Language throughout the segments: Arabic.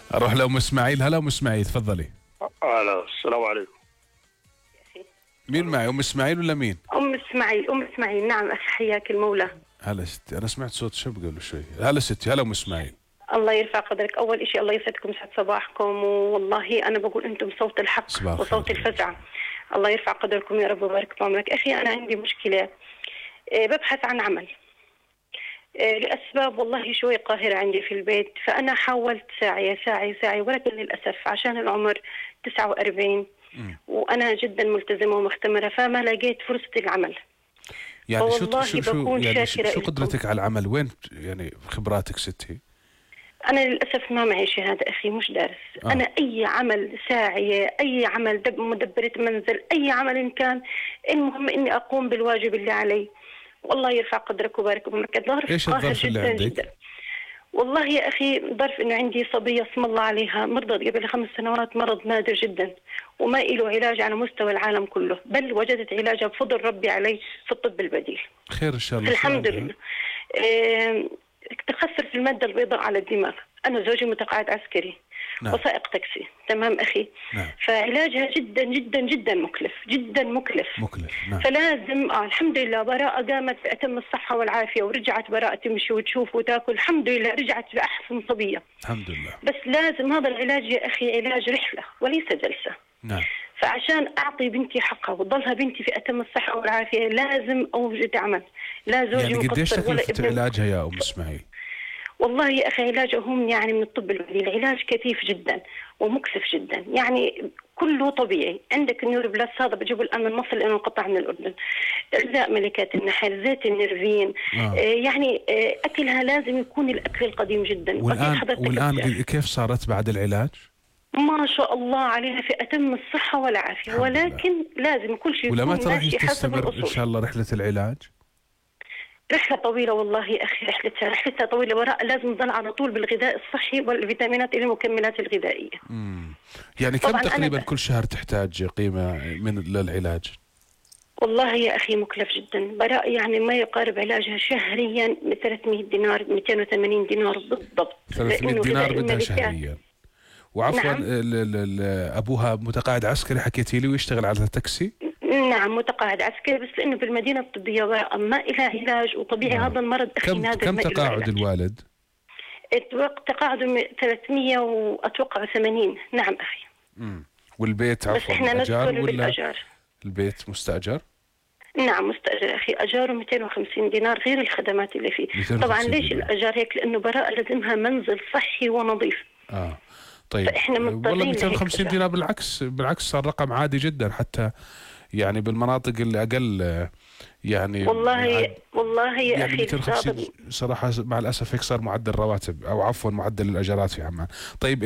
اروح لأم اسماعيل. هلا أم اسماعيل، تفضلي. هلا، السلام عليكم. مين معي؟ أم اسماعيل ولا مين؟ أم إسماعيل، أم إسماعيل. نعم أخي، حياك المولى. هلا ستي، أنا سمعت صوت شاب قبل شوي. هلا ستي، هلا أم اسماعيل. الله يرفع قدرك. أول إشي الله يسعدكم، سعد صباحكم. والله أنا بقول أنتم صوت الحق وصوت الفزع. الله يرفع قدركم يا رب ويبارك في عمرك. أخي أنا عندي مشكلة، ببحث عن عمل لأسباب والله شوي قاهرة عندي في البيت. فأنا حاولت ساعي ولكن للأسف عشان العمر 49 وأنا جدا ملتزمة ومختمرة فما لقيت فرصة العمل. يعني شو قدرتك على العمل؟ وين يعني خبراتك ستي؟ أنا للأسف ما معي شهادة أخي، مش دارس. أنا أي عمل ساعية، أي عمل مدبرة منزل، أي عمل إن كان، المهم إني أقوم بالواجب اللي علي. والله يرفع قدرك وبارك بعمرك. إيش الظرف اللي عندك؟ جدا. والله يا أخي ظرف إنه عندي صبية اسم الله عليها مرضت قبل 5 سنوات، مرض نادر جدا وما له علاج على مستوى العالم كله، بل وجدت علاجها بفضل ربي علي في الطب البديل. خير إن شاء الله. الحمد لله. تخثر في المادة البيضاء على الدماغ. أنا زوجي متقاعد عسكري. نعم. وسائق تاكسي. تمام أخي. نعم. فعلاجها جدا جدا جدا مكلف، جدا مكلف. نعم. فلازم الحمد لله براءة قامت بأتم الصحة والعافية، ورجعت براءة تمشي وتشوف وتاكل. الحمد لله رجعت بأحسن صبية. الحمد لله. بس لازم هذا العلاج يا أخي علاج رحلة وليس جلسة. نعم. فعشان أعطي بنتي حقها وتضلها بنتي في أتم الصحة والعافية لازم أوجد عمل. لا زوجي يعني قديش تكلفة ابن علاجها يا أم إسماعيل؟ والله يا أخي علاجهم يعني من الطب البديل علاج كثيف جدا ومكلف جدا، يعني كله طبيعي. عندك النيور بلاس هذا بجيبه الآن من مصر لأنه انقطع من الأردن. غذاء ملكات النحل، زيت النرفين. يعني أكلها لازم يكون الأكل القديم جدا. والآن كيف صارت بعد العلاج؟ ما شاء الله عليها في أتم الصحة والعافية، ولكن لازم كل شيء ولا يكون متى راح تستمر إن شاء الله رحلة العلاج؟ رحلة طويلة والله يا أخي، رحلتها طويلة. وراء لازم نضل على طول بالغذاء الصحي والفيتامينات المكملات الغذائية. يعني كم تقريبا كل شهر تحتاج قيمة للعلاج؟ والله يا أخي مكلف جدا. براء يعني ما يقارب علاجها شهريا 300 دينار 280 دينار بالضبط. 300 دينار بدها شهريا. وعفوا نعم. أبوها متقاعد عسكري حكيتي لي، ويشتغل على تاكسي؟ نعم متقاعد عسكري، بس لأنه بالمدينة الطبية ما لها علاج، وطبيعي هذا المرض أخي نادر. كم تقاعد الوالد؟ تقاعده 300 وأتوقع 80. نعم أخي. والبيت عفوا أجار ولا البيت مستأجر؟ نعم مستأجر أخي، أجاره 250 دينار غير الخدمات اللي فيه. طبعا ليش الأجار هيك؟ لأنه براء لازمها منزل صحي ونظيف. طيب والله 250 دينار بالعكس صار رقم عادي جدا، حتى يعني بالمناطق اللي أقل يعني. والله يا أخي 250 صراحة مع الأسف هيك صار معدل رواتب، أو عفوا معدل الأجارات في عمان. طيب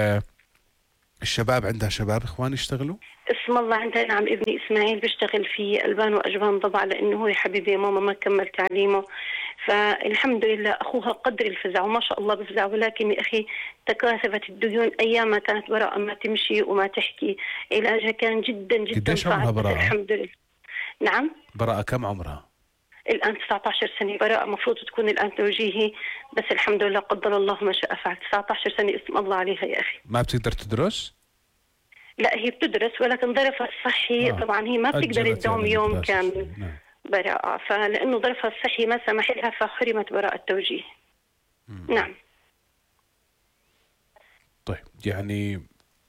الشباب عندها شباب إخوان يشتغلوا؟ اسم الله عندها. نعم ابني إسماعيل بيشتغل في ألبان وأجبان ضبع، لأنه هو يا حبيبي يا ماما ما كمل تعليمه. فالحمد لله أخوها قدر الفزع وما شاء الله بفزع، ولكن يا أخي تكاثفت الديون. أيام ما كانت براءة ما تمشي وما تحكي، علاجها كان جدا جدا. قديش عمرها براءة؟ الحمد لله. نعم براءة كم عمرها؟ الآن 19 سنة. براءة مفروض تكون الآن توجيهي، بس الحمد لله قدر الله ما شاء فعل. 19 سنة اسم الله عليها يا أخي. ما بتقدر تدرس؟ لا هي بتدرس، ولكن ظرفها الصحي طبعا هي ما بتقدر تداوم يوم كامل. براءة، فلأنه ظرفها الصحي ما سمح لها فحرمت براءة التوجيه. نعم. طيب يعني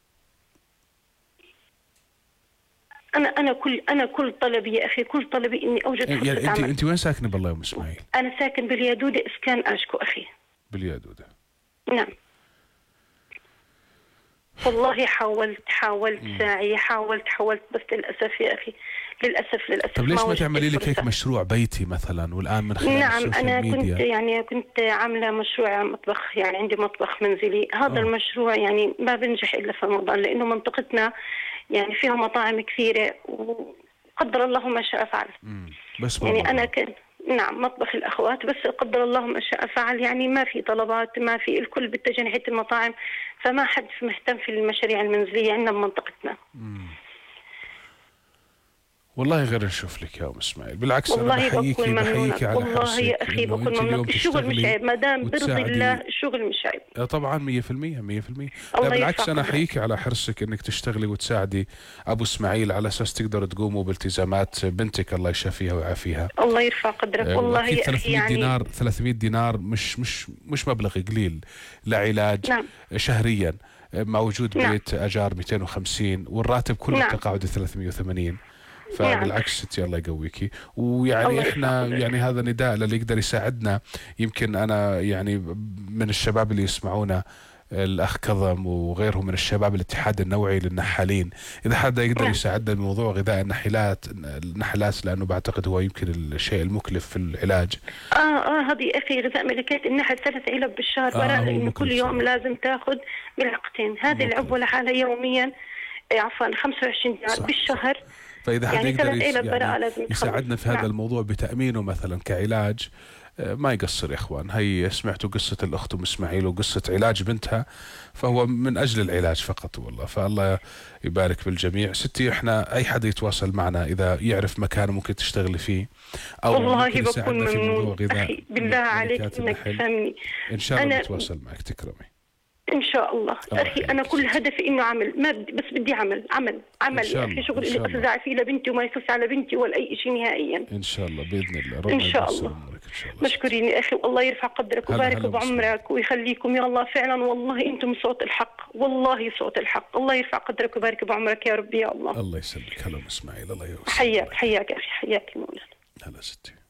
أنا كل طلبي يا أخي، كل طلبي إني أوجد فرصة يعني عمل. أنت وين ساكنة بالله يا أم إسماعيل؟ أنا ساكن باليادودة، إسكان أشكو أخي. باليادودة. نعم. والله حاولت ساعي، حاولت بس للأسف يا أخي، للأسف. طب ليش ما تعملي لك هيك مشروع بيتي مثلا، والآن من خلال السوشيال ميديا؟ نعم أنا كنت عاملة مشروع مطبخ، يعني عندي مطبخ منزلي. هذا المشروع يعني ما بنجح إلا في رمضان، لأنه منطقتنا يعني فيها مطاعم كثيرة، وقدر الله ما شاء فعل. بس يعني أنا نعم مطبخ الأخوات، بس قدر الله ما شاء فعل. يعني ما في طلبات، ما في، الكل بيتجه ناحية المطاعم، فما حد مهتم في المشاريع المنزلية عندنا بمنطقتنا. والله غير نشوف لك يا ام اسماعيل، بالعكس انا والله بحييكي بكون بحييكي على والله حرصك يا أخي انه بكون انت اليوم ممنونك. الشغل مش تشتغلي عيب ما دام برضي الله، الشغل مش عيب. طبعا 100% 100%. لا الله بالعكس انا يرفع احييكي على حرصك انك تشتغلي وتساعدي ابو اسماعيل على اساس تقدروا تقوموا بالتزامات بنتك الله يشافيها ويعافيها. الله يرفع قدرك. والله اكيد يا أخي 300 يعني دينار 300 دينار مش مبلغ قليل لعلاج. نعم. شهريا مع وجود نعم. بيت اجار 250 والراتب كله نعم. تقاعدي 380. نعم. فبالعكس ستي الله يقويكي. ويعني الله احنا يرفع يعني هذا نداء للي يقدر يساعدنا. يمكن انا يعني من الشباب اللي يسمعونا الاخ كظم وغيرهم من الشباب الاتحاد النوعي للنحالين، اذا حدا يقدر نعم. يساعدنا بموضوع غذاء النحلات لانه بعتقد هو يمكن الشيء المكلف في العلاج. هذه أخي غذاء ملكات النحل 3 علب بالشهر وراء هو لأنه مكلف كل يوم صراحة. لازم تاخذ ملعقتين. هذه العبوة لحالها يوميا عفوا 25 دينار صح. بالشهر. فإذا حدا يعني يقدر 3 علب براءة لازم يساعدنا في هذا نعم. الموضوع بتأمينه مثلا كعلاج، ما يقصر يا اخوان. هي سمعتوا قصة الأخت أم إسماعيل وقصة علاج بنتها، فهو من أجل العلاج فقط والله. فالله يبارك بالجميع. ستي احنا أي حدا يتواصل معنا إذا يعرف مكان ممكن تشتغلي فيه أو والله ممكن بكون يساعدنا في موضوع ممنون غذاء أخي بالله عليك ملكات إنك النحل، تفهمني. إن شاء الله أنا نتواصل معك. تكرمي إن شاء الله. الله أخي أنا يخليك. كل هدفي إنه عمل، ما بدي بس بدي عمل إن شاء يا أخي. الله. شغل إن اللي شاء الله. أفزع فيه لبنتي وما يفوت على بنتي ولا أي شيء نهائيا. إن شاء الله بإذن الله. إن ربنا شاء ييسر الله. أمورك إن شاء الله. مشكورين يا أخي والله يرفع قدرك هلا ويبارك هلا بعمرك ويخليكم يا الله. فعلا والله أنتم صوت الحق، والله صوت الحق. الله يرفع قدرك ويبارك بعمرك يا ربي يا الله. الله يسلمك. هلا أم إسماعيل. الله يوفقك. حياك يا أخي، حياك المولى. هلا ستي.